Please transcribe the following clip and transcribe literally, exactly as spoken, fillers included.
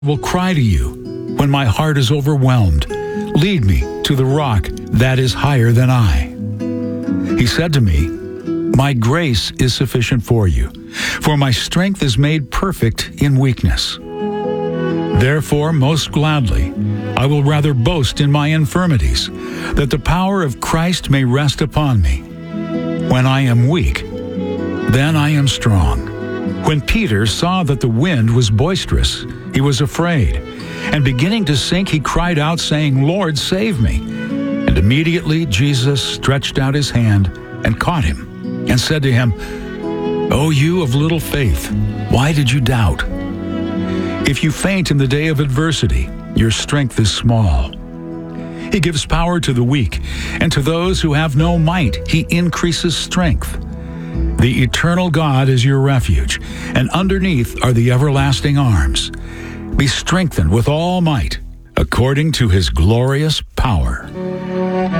will cry to you when my heart is overwhelmed. Lead me to the rock that is higher than I. He said to me, my grace is sufficient for you, for my strength is made perfect in weakness. Therefore, most gladly, I will rather boast in my infirmities, that the power of Christ may rest upon me. When I am weak, then I am strong. When Peter saw that the wind was boisterous, he was afraid, and beginning to sink, he cried out, saying, Lord, save me. And immediately Jesus stretched out his hand and caught him, and said to him, O you of little faith, why did you doubt? If you faint in the day of adversity, your strength is small. He gives power to the weak, and to those who have no might, he increases strength. The eternal God is your refuge, and underneath are the everlasting arms. Be strengthened with all might, according to his glorious power.